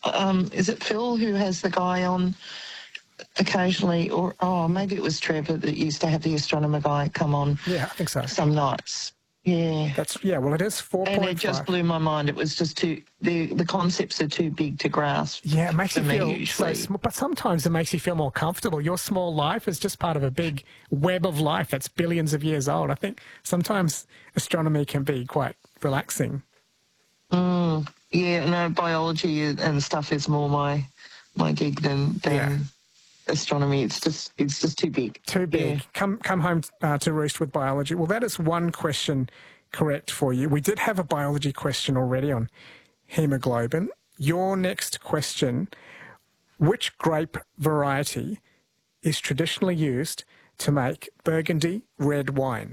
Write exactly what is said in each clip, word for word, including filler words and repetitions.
um, is it Phil who has the guy on occasionally, or oh, maybe it was Trevor that used to have the astronomer guy come on. Yeah, I think so. Some nights. Yeah. That's yeah. Well, it is four point And five. it just blew my mind. It was just too the the concepts are too big to grasp. Yeah, it makes for you me feel usually. so small, but sometimes it makes you feel more comfortable. Your small life is just part of a big web of life that's billions of years old. I think sometimes astronomy can be quite relaxing. Mm, yeah, no, biology and stuff is more my my gig than than. Yeah. Astronomy, it's just it's just too big. Too big. Yeah. Come come home uh, to roost with biology. Well, that is one question correct for you. We did have a biology question already on hemoglobin. Your next question: which grape variety is traditionally used to make Burgundy red wine?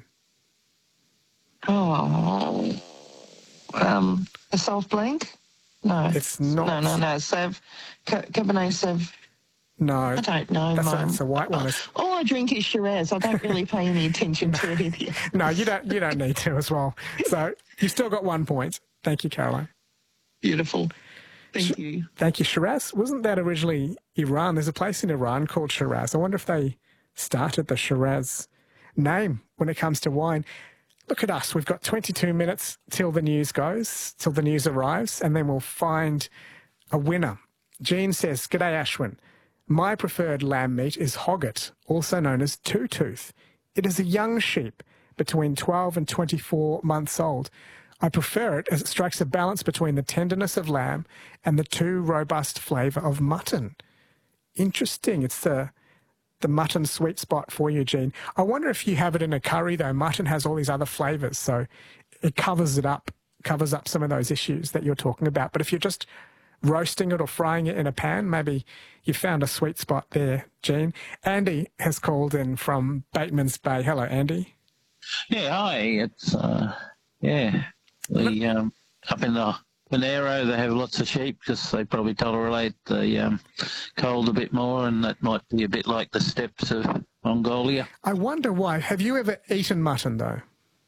Oh, um, a Sauv Blanc? No, It's not. No, no, no. Sav, Cabernet Sav. No, I don't know, that's Mum. a, that's a white one. All I drink is Shiraz. I don't really pay any attention to it either. No, you don't. You don't need to as well. So you still got one point. Thank you, Caroline. Beautiful. Thank Sh you. Thank you, Shiraz. Wasn't that originally Iran? There's a place in Iran called Shiraz. I wonder if they started the Shiraz name when it comes to wine. Look at us. We've got twenty-two minutes till the news goes, till the news arrives, and then we'll find a winner. Jean says, "G'day, Ashwin. My preferred lamb meat is hogget, also known as two-tooth. It is a young sheep between twelve and twenty-four months old. I prefer it as it strikes a balance between the tenderness of lamb and the too robust flavour of mutton." Interesting. It's the, the mutton sweet spot for you, Jean. I wonder if you have it in a curry, though. Mutton has all these other flavours, so it covers it up, covers up some of those issues that you're talking about. But if you're just roasting it or frying it in a pan, maybe you found a sweet spot there, Jean. Andy has called in from Bateman's Bay. Hello, Andy. Yeah, hi. It's, uh, yeah, the, um, up in the Monero, they have lots of sheep because they probably tolerate the um, cold a bit more, and that might be a bit like the steppes of Mongolia. I wonder why. Have you ever eaten mutton, though?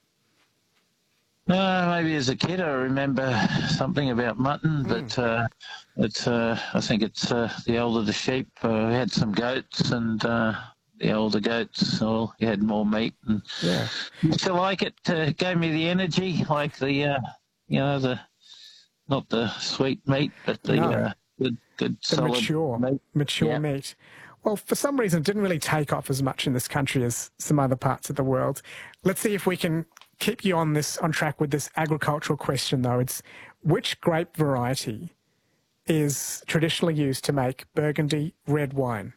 No, maybe as a kid I remember something about mutton, mm. but uh, it's, uh, I think it's uh, the older the sheep. Uh, we had some goats, and uh, the older goats, well, you had more meat. And yeah. used to like it. Uh, gave me the energy, like the, uh, you know, the not the sweet meat, but the no. uh, good, good the solid mature meat. Mature yeah. meat. Well, for some reason, it didn't really take off as much in this country as some other parts of the world. Let's see if we can keep you on this on track with this agricultural question, though. It's which grape variety is traditionally used to make Burgundy red wine?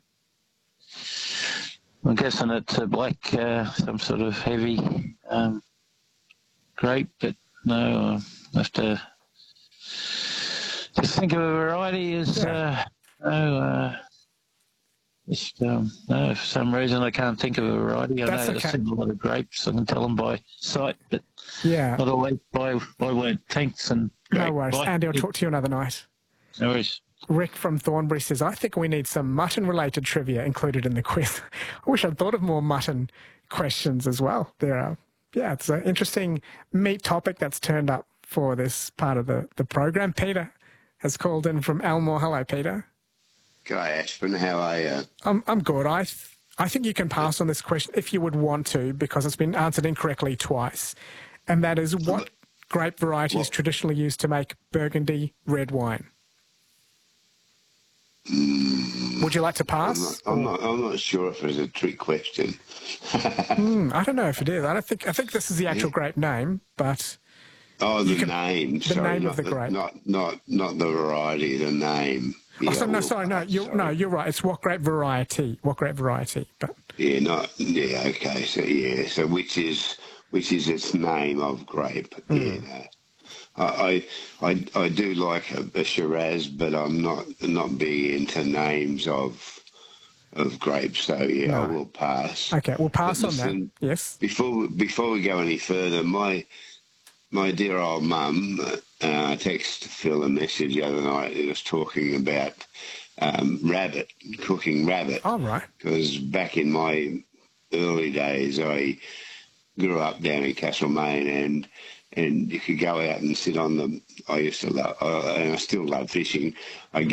I'm guessing it's a black, uh, some sort of heavy um, grape, but no, I have to just think of a variety as uh, no. Uh, Just, um, no, for some reason I can't think of a variety. I That's know okay. I've seen a lot of grapes. I can tell them by sight, but yeah. not always by, by word tinks and grape. No worries. By. Andy, I'll talk to you another night. No worries. Rick from Thornbury says, I think we need some mutton-related trivia included in the quiz. I wish I'd thought of more mutton questions as well. There are, yeah, it's an interesting meat topic that's turned up for this part of the, the program. Peter has called in from Elmore. Hello, Peter. G'day, Ashwin. How are you? I'm, I'm good. I, th I think you can pass on this question if you would want to, because it's been answered incorrectly twice. And that is, what grape variety is traditionally used to make Burgundy red wine? Mm, would you like to pass? I'm not, I'm not, I'm not sure if it's a trick question. mm, I don't know if it is. I don't think, I think this is the actual yeah. grape name, but... Oh, the can, name. The sorry, name not of the, the grape. Not, not, not the variety, the name. Yeah, oh, so, no, we'll, sorry, no, you're, sorry. no, you're right. It's what grape variety? What grape variety? But yeah, not yeah. Okay, so yeah, so which is which is its name of grape? Mm. Yeah, no. I, I I do like a, a Shiraz, but I'm not not big into names of of grapes. So yeah, no. I will pass. Okay, we'll pass but on listen, that. Yes. Before before we go any further, my my dear old mum, uh, I texted Phil a message the other night. It was talking about um, rabbit, cooking rabbit. Oh, right. Because back in my early days, I grew up down in Castlemaine, and and you could go out and sit on the. I used to love, uh, and I still love fishing. I